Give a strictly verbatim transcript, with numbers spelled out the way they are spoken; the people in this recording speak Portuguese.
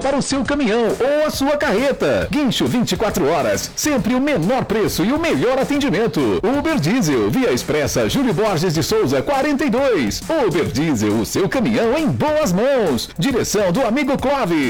para o seu caminhão ou a sua carreta. Guincho vinte e quatro horas, sempre o menor preço e o melhor atendimento. Uber Diesel, Via Expressa Júlio Borges de Souza quarenta e dois. Uber Diesel, o seu caminhão em boas mãos. Direção do amigo Clóvis.